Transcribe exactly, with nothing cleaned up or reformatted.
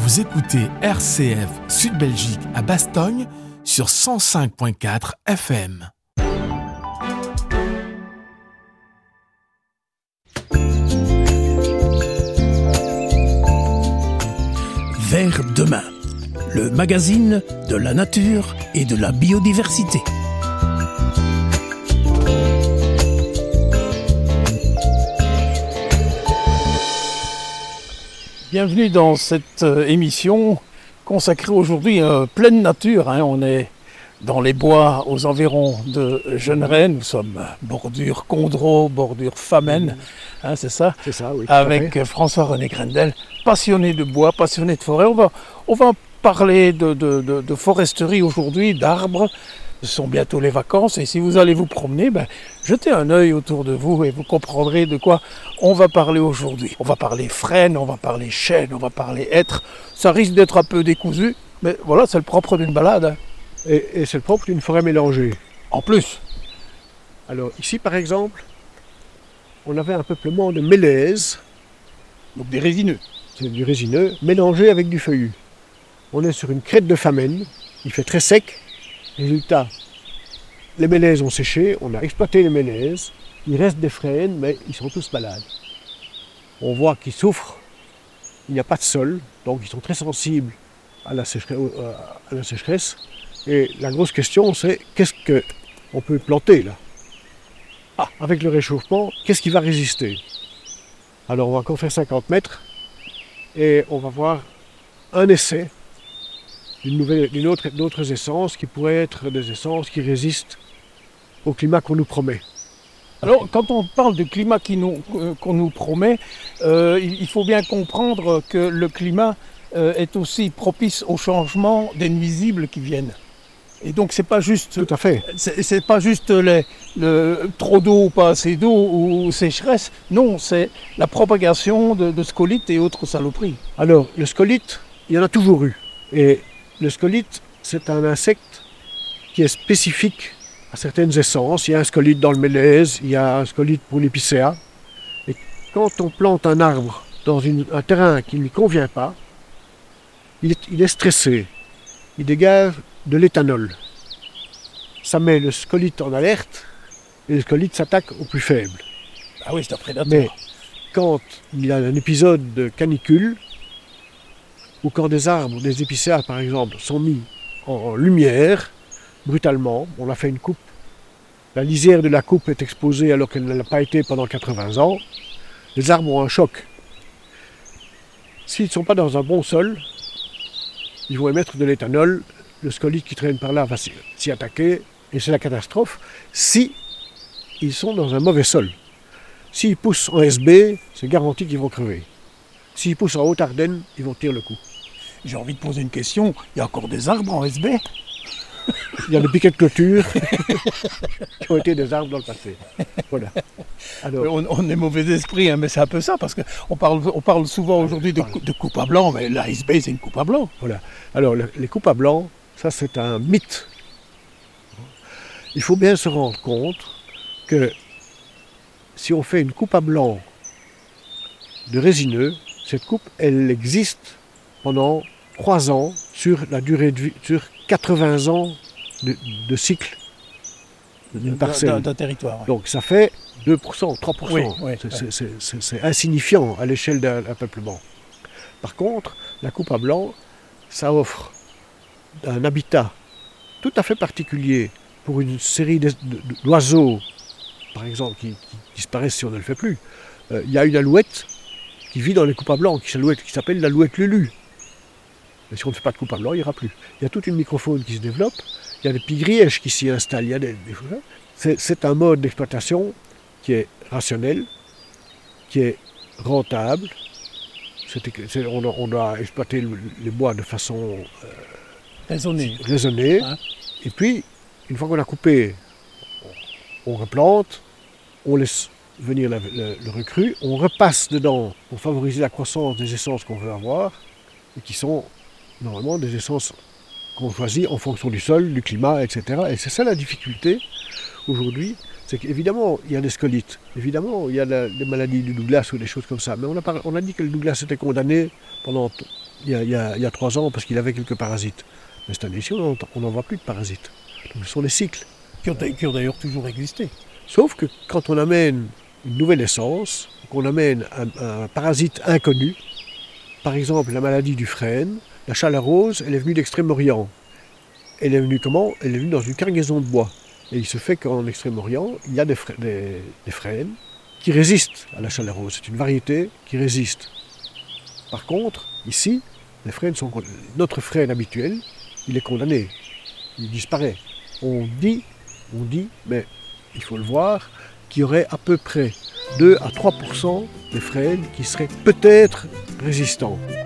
Vous écoutez R C F Sud Belgique à Bastogne sur cent cinq virgule quatre F M. Vers demain, le magazine de la nature et de la biodiversité. Bienvenue dans cette euh, émission consacrée aujourd'hui à pleine nature. Hein. On est dans les bois aux environs de Generaie. Nous sommes bordure Condro, bordure Famenne, hein, c'est ça, C'est ça, oui. avec François-René Grendel, passionné de bois, passionné de forêt. On va, on va parler de, de, de, de foresterie aujourd'hui, d'arbres. Ce sont bientôt les vacances et si vous allez vous promener, ben, jetez un œil autour de vous et vous comprendrez de quoi on va parler aujourd'hui. On va parler frêne, on va parler chêne, on va parler hêtre. Ça risque d'être un peu décousu, mais voilà, c'est le propre d'une balade. Hein. Et, et c'est le propre d'une forêt mélangée. En plus. Alors ici par exemple, on avait un peuplement de mélèzes, Donc des résineux. c'est du résineux, mélangé avec du feuillu. On est sur une crête de Famenne, il fait très sec. Résultat, les mélèzes ont séché, on a exploité les mélèzes, il reste des frênes, mais ils sont tous malades. On voit qu'ils souffrent, il n'y a pas de sol, donc ils sont très sensibles à la sécheresse. À la sécheresse. Et la grosse question, c'est qu'est-ce qu'on peut planter là? Ah, avec le réchauffement, qu'est-ce qui va résister? Alors on va encore faire cinquante mètres et on va voir un essai d'une nouvelle, d'une autre, d'autres essences qui pourraient être des essences qui résistent au climat qu'on nous promet. Alors, quand on parle du climat qui nous, euh, qu'on nous promet, euh, il, il faut bien comprendre que le climat euh, est aussi propice au changement des nuisibles qui viennent. Et donc, c'est pas juste, Tout à fait. c'est, c'est pas juste les, le, trop d'eau ou pas assez d'eau ou sécheresse. Non, c'est la propagation de, de scolytes et autres saloperies. Alors, le scolyte, il y en a toujours eu. Et le scolyte, c'est un insecte qui est spécifique à certaines essences. Il y a un scolyte dans le mélèze, il y a un scolyte pour l'épicéa. Et quand on plante un arbre dans une, un terrain qui ne lui convient pas, il est, il est stressé. Il dégage de l'éthanol. Ça met le scolyte en alerte et le scolyte s'attaque aux plus faibles. Ah oui, c'est un prédateur. Mais quand il y a un épisode de canicule, ou quand des arbres, des épicéas par exemple, sont mis en lumière, brutalement, on a fait une coupe, la lisière de la coupe est exposée alors qu'elle ne l'a pas été pendant quatre-vingts ans, les arbres ont un choc. S'ils ne sont pas dans un bon sol, ils vont émettre de l'éthanol, le scolyte qui traîne par là va s'y, s'y attaquer, et c'est la catastrophe, si ils sont dans un mauvais sol. S'ils poussent en S B, c'est garanti qu'ils vont crever. S'ils poussent en Haute-Ardenne, ils vont tirer le coup. J'ai envie de poser une question. Il y a encore des arbres en S B? Il y a des piquets de clôture qui ont été des arbres dans le passé. Voilà. Alors, On, on est mauvais esprit, hein, mais c'est un peu ça, parce qu'on parle, on parle souvent aujourd'hui de, cou- de coupe à blanc, mais la S B, c'est une coupe à blanc. voilà. Alors le- les coupes à blanc, ça c'est un mythe. Il faut bien se rendre compte que si on fait une coupe à blanc de résineux, cette coupe, elle existe pendant trois ans sur la durée de vie, sur quatre-vingts ans de, de cycle d'une parcelle. D'un, d'un territoire. Ouais. Donc ça fait deux pour cent, trois pour cent. Oui, oui, c'est, oui. c'est- c'est- c'est- c'est insignifiant à l'échelle d'un, d'un peuplement. Par contre, la coupe à blanc, ça offre un habitat tout à fait particulier pour une série de- de- d'oiseaux, par exemple, qui, qui disparaissent si on ne le fait plus. Euh, Il y a une alouette qui vit dans les coupes à blanc, qui, qui s'appelle l'alouette Lulu. Mais si on ne fait pas de coupe à blanc, il n'y ira plus. Il y a toute une microfaune qui se développe, il y a des pigrièches qui s'y installent, il y a des, des choses. C'est, c'est un mode d'exploitation qui est rationnel, qui est rentable. C'est, c'est, on, on doit exploiter le- les bois de façon euh, Raisonné. raisonnée. Hein. Et puis, une fois qu'on a coupé, on replante, on laisse venir la- le, le recrue, on repasse dedans pour favoriser la croissance des essences qu'on veut avoir, et qui sont normalement des essences qu'on choisit en fonction du sol, du climat, et cetera. Et c'est ça la difficulté aujourd'hui, c'est qu'évidemment il y a des scolytes, évidemment il y a la- des maladies du Douglas ou des choses comme ça, mais on a, par- on a dit que le Douglas était condamné pendant t- il y a, il y a, il y a trois ans parce qu'il avait quelques parasites. Mais cette année-ci, on n'en voit plus de parasites. Donc, ce sont des cycles. Qui ont, qui ont d'ailleurs toujours existé. Sauf que quand on amène une nouvelle essence, qu'on amène un, un parasite inconnu, par exemple la maladie du frêne, la chalarose, elle est venue d'Extrême-Orient. Elle est venue comment? Elle est venue dans une cargaison de bois. Et il se fait qu'en Extrême-Orient, il y a des, frênes, des, des frênes qui résistent à la chalarose. C'est une variété qui résiste. Par contre, ici, les frênes sont, notre frêne habituel, il est condamné. Il disparaît. On dit, on dit, mais il faut le voir, qu'il y aurait à peu près deux à trois pour cent des frênes qui seraient peut-être résistants.